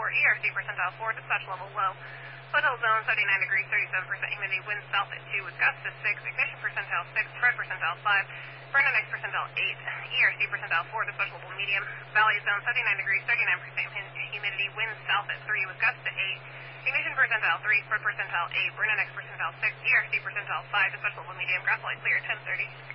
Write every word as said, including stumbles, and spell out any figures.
four, E R C percentile four, dispatch level low. Hotel zone seventy-nine degrees, thirty-seven percent humidity, wind south at two with gusts at six, ignition percentile six, fred percentile five, burn index percentile eight, E R C percentile four, dispatch level medium. Valley zone seventy-nine degrees, thirty-nine percent humidity, wind south at three with gusts at eight, ignition percentile three, fred percentile eight, burn index percentile six, E R C percentile five, dispatch level medium. Grass light clear, ten thirty.